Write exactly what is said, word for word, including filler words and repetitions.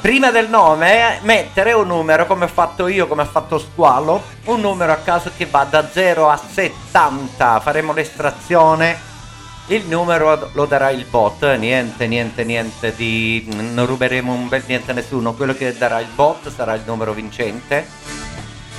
prima del nome mettere un numero, come ho fatto io, come ha fatto Squalo, un numero a caso che va da zero a settanta. Faremo l'estrazione, il numero lo darà il bot. Niente, niente, niente di... non ruberemo un bel niente a nessuno. Quello che darà il bot sarà il numero vincente.